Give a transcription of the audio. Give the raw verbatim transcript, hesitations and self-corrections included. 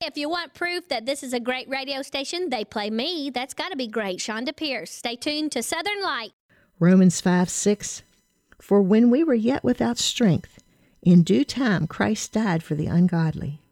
If you want proof that this is a great radio station, they play me. That's got to be great. Shonda Pierce. Stay tuned to Southern Light. Romans five six, for when we were yet without strength, in due time Christ died for the ungodly.